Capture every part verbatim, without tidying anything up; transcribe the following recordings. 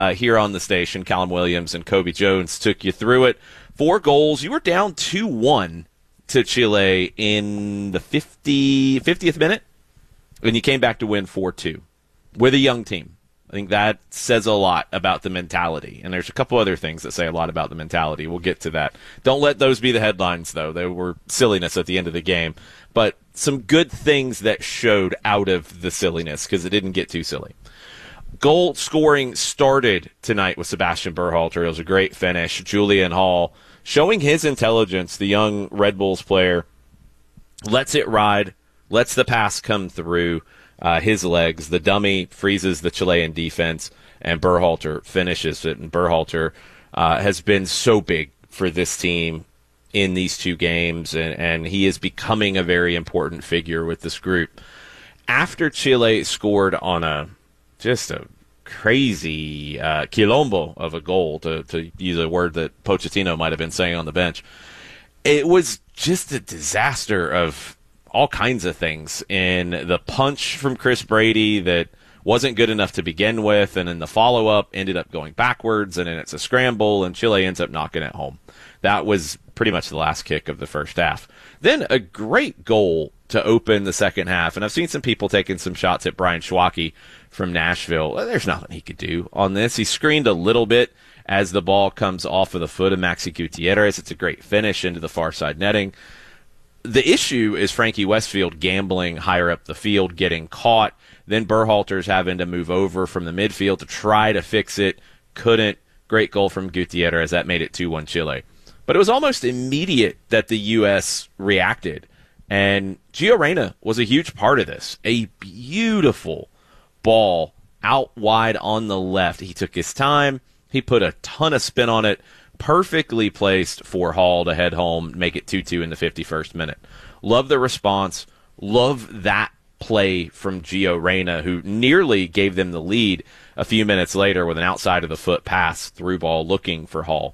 uh, here on the station. Callum Williams and Kobe Jones took you through it. Four goals. You were down two one to Chile in the fifty, fiftieth minute, and you came back to win four two with a young team. I think that says a lot about the mentality. And there's a couple other things that say a lot about the mentality. We'll get to that. Don't let those be the headlines, though. They were silliness at the end of the game. But some good things that showed out of the silliness, because it didn't get too silly. Goal scoring started tonight with Sebastian Berhalter. It was a great finish. Julian Hall, showing his intelligence, the young Red Bulls player, lets it ride, lets the pass come through. Uh, his legs, the dummy freezes the Chilean defense, and Berhalter finishes it. And Berhalter uh, has been so big for this team in these two games, and, and he is becoming a very important figure with this group. After Chile scored on a just a crazy uh, quilombo of a goal, to, to use a word that Pochettino might have been saying on the bench, it was just a disaster of all kinds of things. In the punch from Chris Brady that wasn't good enough to begin with, and in the follow-up ended up going backwards, and then it's a scramble, and Chile ends up knocking it home. That was pretty much the last kick of the first half. Then a great goal to open the second half, and I've seen some people taking some shots at Brian Schwacke from Nashville. Well, there's nothing he could do on this. He screened a little bit as the ball comes off of the foot of Maxi Gutierrez. It's a great finish into the far side netting. The issue is Frankie Westfield gambling higher up the field, getting caught. Then Berhalter's having to move over from the midfield to try to fix it. Couldn't. Great goal from Gutierrez. That made it two one Chile. But it was almost immediate that the U S reacted. And Gio Reyna was a huge part of this. A beautiful ball out wide on the left. He took his time. He put a ton of spin on it. Perfectly placed for Hall to head home, make it two two in the fifty-first minute. Love the response. Love that play from Gio Reyna, who nearly gave them the lead a few minutes later with an outside of the foot pass through ball looking for Hall.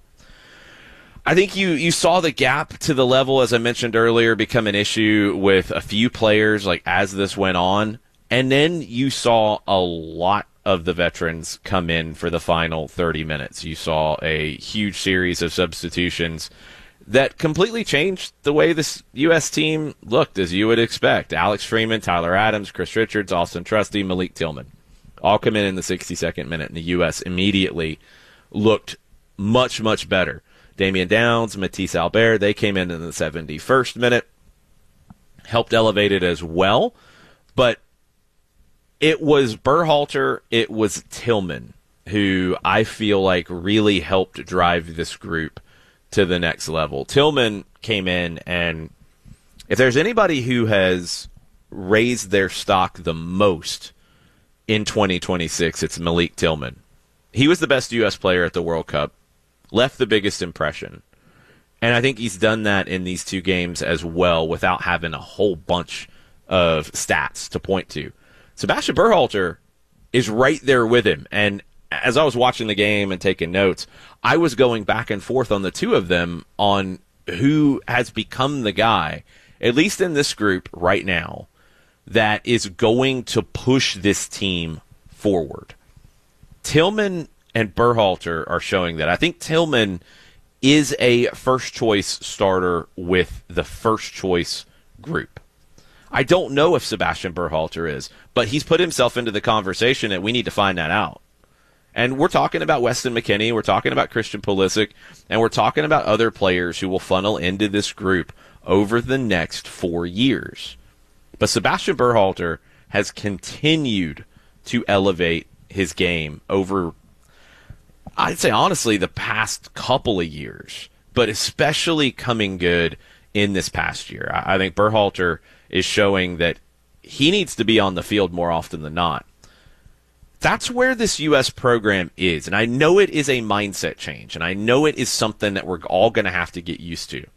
I think you, you saw the gap to the level, as I mentioned earlier, become an issue with a few players like as this went on. And then you saw a lot of the veterans come in for the final thirty minutes. You saw a huge series of substitutions that completely changed the way this U S team looked, as you would expect. Alex Freeman, Tyler Adams, Chris Richards, Austin Trusty, Malik Tillman all come in in the sixty-second minute, and the U S immediately looked much, much better. Damian Downs, Matisse Albert, they came in in the seventy-first minute, helped elevate it as well. But it was Berhalter, it was Tillman, who I feel like really helped drive this group to the next level. Tillman came in, and if there's anybody who has raised their stock the most in twenty twenty-six, it's Malik Tillman. He was the best U S player at the World Cup, left the biggest impression, and I think he's done that in these two games as well without having a whole bunch of stats to point to. Sebastian Berhalter is right there with him, and as I was watching the game and taking notes, I was going back and forth on the two of them on who has become the guy, at least in this group right now, that is going to push this team forward. Tillman and Berhalter are showing that. I think Tillman is a first-choice starter with the first-choice group. I don't know if Sebastian Berhalter is, but he's put himself into the conversation, and we need to find that out. And we're talking about Weston McKennie, we're talking about Christian Pulisic, and we're talking about other players who will funnel into this group over the next four years. But Sebastian Berhalter has continued to elevate his game over, I'd say honestly, the past couple of years, but especially coming good in this past year. I think Berhalter is showing that he needs to be on the field more often than not. That's where this U S program is, and I know it is a mindset change, and I know it is something that we're all going to have to get used to.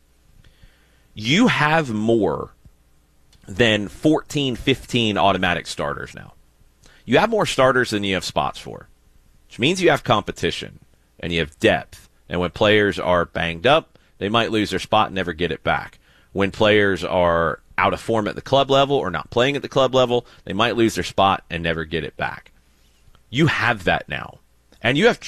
You have more than fourteen, fifteen automatic starters now. You have more starters than you have spots for, which means you have competition, and you have depth. And when players are banged up, they might lose their spot and never get it back. When players are out of form at the club level or not playing at the club level, they might lose their spot and never get it back. You have that now. And you have